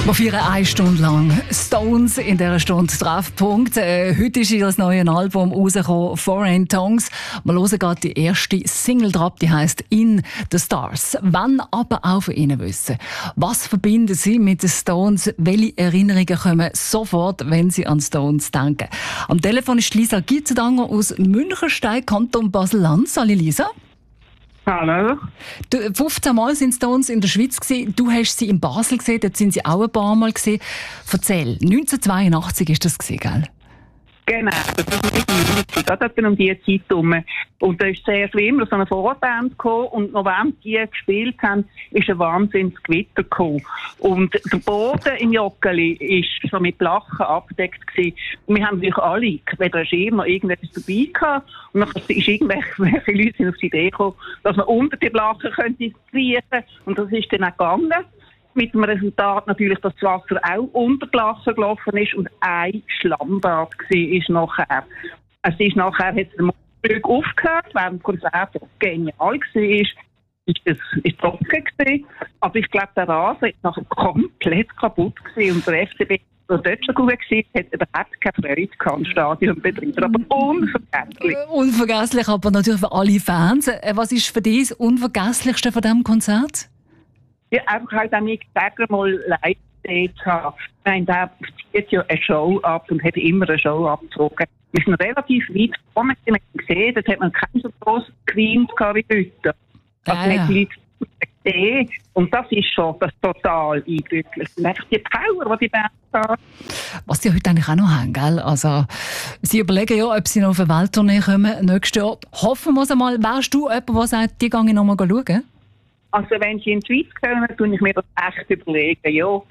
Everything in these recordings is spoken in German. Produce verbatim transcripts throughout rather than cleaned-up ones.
Wir feiern eine Stunde lang Stones in dieser Stunde Treffpunkt. Äh, heute ist ihr neues Album rausgekommen, Foreign Tongues. Wir hören gerade die erste Single drauf, die heisst In the Stars. Wenn aber auch von Ihnen wissen, was verbinden Sie mit den Stones? Welche Erinnerungen kommen sofort, wenn Sie an Stones denken? Am Telefon ist Lisa Gietzendanger aus Münchenstein, Kanton Basel-Land. Hallo Lisa. Hallo. Du, fünfzehn Mal sind Stones in der Schweiz gewesen. Du hast sie in Basel gesehen, dort sind sie auch ein paar Mal gesehen. Erzähl, neunzehnhundertzweiundachtzig ist das gewesen, gell? Genau, das war nicht neunzig, gerade um diese Zeit herum. Und da ist zuerst wie immer so eine Vorband gekommen und noch während die gespielt haben, ist ein Wahnsinnsgewitter gekommen. Und der Boden im Joggeli war so mit Blachen abgedeckt gewesen. Und wir haben natürlich alle, weder ein Schirm noch irgendetwas dabei gehabt. Und dann ist irgendwelche Leute sind auf die Idee gekommen, dass man unter die Blachen könnte kriechen. Und das ist dann auch gegangen. Mit dem Resultat natürlich, dass das Wasser auch unter die Lachen gelaufen ist und ein Schlammbad war nachher. Es ist nachher, hat der Motor aufgehört, während das Konzert genial war. Ist es ist trocken gewesen. Aber ich glaube, der Rasen ist nachher komplett kaputt gewesen und der F C B der dort schon gut war, hat überhaupt keine Freude gehabt im Stadionbetrieb. Aber unvergesslich. Unvergesslich, aber natürlich für alle Fans. Was ist für dich das Unvergesslichste von diesem Konzert? Ja, einfach halt auch nicht sagen, mal live gesehen zu haben. Nein, der zieht ja eine Show ab und hat immer eine Show abgezogen. Wir sind relativ weit vorne gesehen, dort hat man keinen so grossen Screen wie heute. Also ah, ja. Die Leute gesehen. Und das ist schon das total eindrücklich. Und einfach die Power, die die Band hat. Was sie heute eigentlich auch noch haben, gell? Also, sie überlegen ja, ob sie noch auf eine Welttournee kommen nächstes Jahr. Hoffen wir es einmal. Wärst du jemand, der sagt, die gehe ich noch mal schauen? Also wenn sie in die Schweiz kommen, tue ich mir das echt überlegen, ja.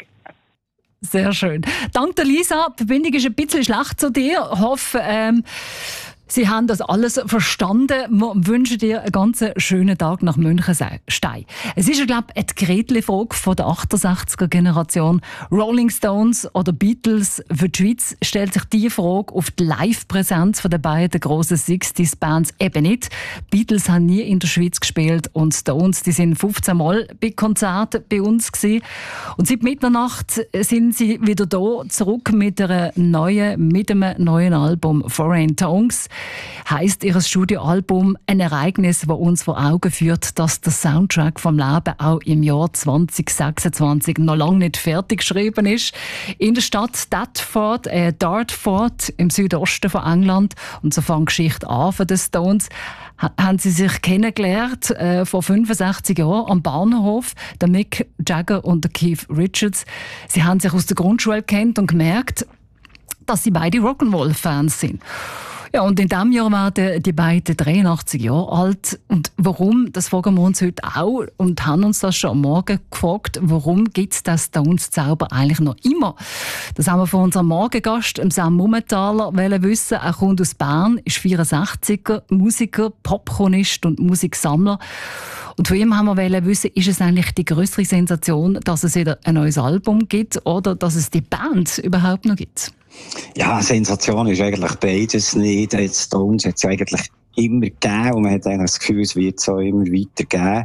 Sehr schön. Danke Lisa, die Verbindung ist ein bisschen schlecht zu dir. Ich hoffe, ähm, Sie haben das alles verstanden. Wir wünschen dir einen ganz schönen Tag nach Münchenstein. Es ist, glaube ich, eine Gretli-Frage von der achtundsechziger-Generation. Rolling Stones oder Beatles? Für die Schweiz stellt sich die Frage auf die Live-Präsenz der beiden grossen sechziger-Bands eben nicht. Beatles haben nie in der Schweiz gespielt und Stones, die sind fünfzehn Mal bei Konzerten bei uns gewesen. Und seit Mitternacht sind sie wieder da, zurück mit, einer neuen, mit einem neuen Album «Foreign Tongues». Heisst ihr Studioalbum ein Ereignis, das uns vor Augen führt, dass der Soundtrack vom Leben auch im Jahr zwanzig sechsundzwanzig noch lange nicht fertig geschrieben ist. In der Stadt Dartford, äh, Dartford im Südosten von England, und so fängt die Geschichte an von den Stones, ha- haben sie sich kennengelernt äh, vor fünfundsechzig Jahren am Bahnhof, der Mick Jagger und der Keith Richards. Sie haben sich aus der Grundschule kennt und gemerkt, dass sie beide Rock'n'Roll-Fans sind. Ja, und in diesem Jahr werden die beiden dreiundachtzig Jahre alt. Und warum, das fragen wir uns heute auch und haben uns das schon am Morgen gefragt, warum gibt es den Stones-Zauber eigentlich noch immer? Das haben wir von unserem Morgengast, Sam Mumenthaler, wissen. Er kommt aus Bern, ist vierundsechziger, Musiker, Popchronist und Musiksammler. Und von ihm haben wir wissen, ist es eigentlich die größere Sensation, dass es wieder ein neues Album gibt oder dass es die Band überhaupt noch gibt? Ja, Sensation ist eigentlich beides nicht. Die Stones hat es eigentlich immer gegeben und man hat eigentlich das Gefühl, es wird so immer weitergeben.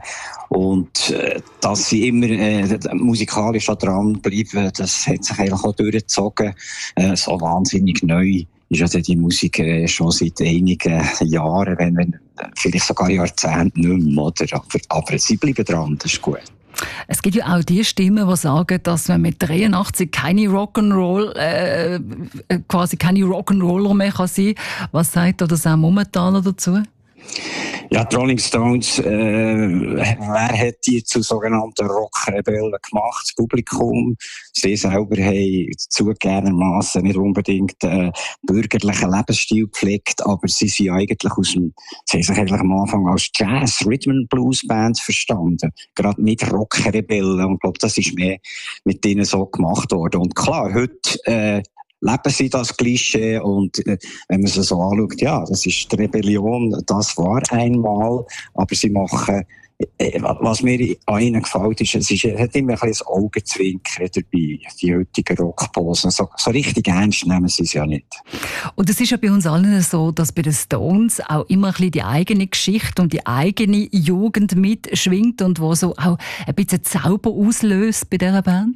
Und äh, dass sie immer äh, musikalisch dran bleiben, das hat sich eigentlich auch durchgezogen. Äh, so wahnsinnig neu ist also die Musik äh, schon seit einigen Jahren, wenn, wenn vielleicht sogar Jahrzehnten nicht mehr, oder? Aber, aber sie bleiben dran, das ist gut. Es gibt ja auch die Stimmen, die sagen, dass man mit dreiundachtzig keine Rock'n'Roll, äh, quasi keine Rock'n'Roller mehr kann sein. Was sagt oder Sam Mumenthaler dazu? Ja, die Rolling Stones, äh, wer hat die zu sogenannten Rockrebellen gemacht? Das Publikum. Sie selber haben zugegebenermassen nicht unbedingt äh, bürgerlichen Lebensstil gepflegt, aber sie sind eigentlich aus dem, sie haben sich eigentlich am Anfang als Jazz, Rhythm and Blues Bands verstanden. Gerade nicht Rockrebellen. Und ich glaube, das ist mehr mit denen so gemacht worden. Und klar, heute, äh, leben sie das Klischee und äh, wenn man es so anschaut, ja, das ist die Rebellion, das war einmal, aber sie machen, äh, was mir an ihnen gefällt, ist, es ist, hat immer ein bisschen ein Augenzwinkern dabei, die heutigen Rockposen. So, so richtig ernst nehmen sie es ja nicht. Und es ist ja bei uns allen so, dass bei den Stones auch immer ein bisschen die eigene Geschichte und die eigene Jugend mitschwingt und wo so auch ein bisschen Zauber auslöst bei dieser Band.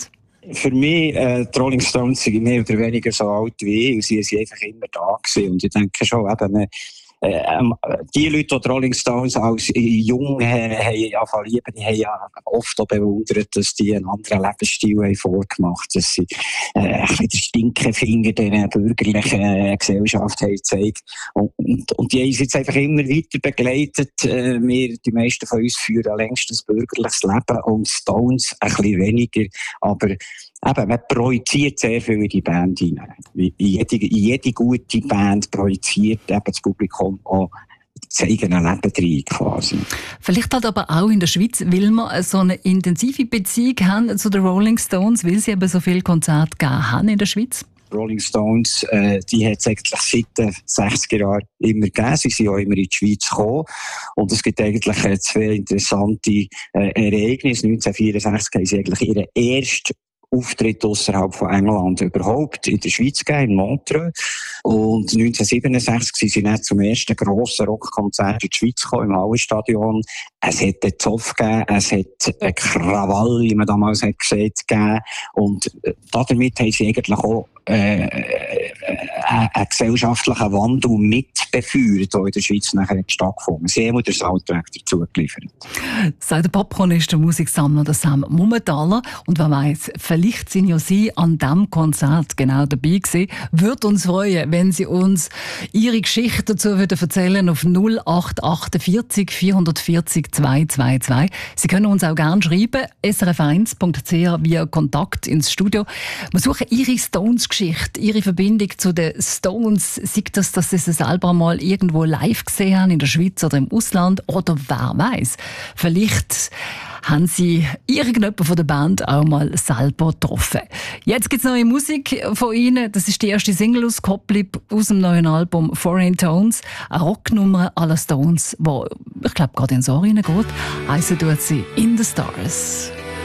Für mich, äh, die Rolling Stones sind mehr oder weniger so alt wie ich, und sie sind einfach immer da gewesen. Und ich denke schon, eben, äh, ähm, die Leute, die die Rolling Stones als jung äh, haben angefangen lieben, die haben ja oft auch bewundert, dass die einen anderen Lebensstil haben vorgemacht, dass sie äh, ein bisschen den Stinkefinger der bürgerlichen äh, Gesellschaft haben gezeigt. Und, und, und die haben uns jetzt einfach immer weiter begleitet. Äh, wir, die meisten von uns führen längst ein bürgerliches Leben und Stones ein bisschen weniger, aber eben, man projiziert sehr viel in die Band hinein. Jede, jede gute Band projiziert eben das Publikum auch das eigene Leben rein, quasi. Vielleicht halt aber auch in der Schweiz, weil wir so eine intensive Beziehung haben zu den Rolling Stones, weil sie eben so viele Konzerte gegeben haben in der Schweiz. Rolling Stones, äh, die hat es eigentlich seit den sechziger Jahren immer gegeben. Sie sind auch immer in die Schweiz gekommen. Und es gibt eigentlich äh, zwei interessante äh, Ereignisse. neunzehnhundertvierundsechzig haben sie eigentlich ihren ersten Auftritt außerhalb von England überhaupt in der Schweiz gegeben, in Montreux. Und neunzehnhundertsiebenundsechzig sind sie dann zum ersten grossen Rockkonzert in die Schweiz gekommen, im Hallenstadion. Es hat einen Zoff gegeben, es hat einen Krawall, wie man damals hat gesagt, gegeben. Und damit haben sie eigentlich auch äh, äh, einen gesellschaftlichen Wandel mitbefeuert, der in der Schweiz nachher stattgefunden. Sie haben den Soundtrack dazu geliefert. Sagt der Popchronist, der Musiksammler, der Sam Mummentaler. Und wer weiss, vielleicht sind ja Sie an diesem Konzert genau dabei gewesen. Würde uns freuen, wenn Sie uns Ihre Geschichte dazu erzählen auf null acht achtundvierzig vierhundertvierzig zweihundertzweiundzwanzig. Sie können uns auch gerne schreiben, s r f eins punkt c h via Kontakt ins Studio. Wir suchen Ihre Stones-Geschichte, Ihre Verbindung zu den Stones. Sei das, dass Sie sie selber mal irgendwo live gesehen haben, in der Schweiz oder im Ausland, oder wer weiß, vielleicht haben Sie irgendjemanden von der Band auch mal selber getroffen. Jetzt gibt es neue Musik von Ihnen. Das ist die erste Single aus Gottlieb aus dem neuen Album Foreign Tones. Eine Rocknummer à la Stones, die, ich glaube, gerade ins Ohr hineingeht. Also tut sie In the Stars.